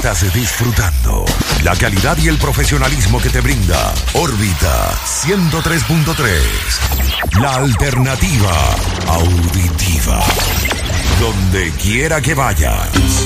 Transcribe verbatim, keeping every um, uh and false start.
estás disfrutando la calidad y el profesionalismo que te brinda Órbita ciento tres punto tres, la alternativa auditiva. Donde quiera que vayas.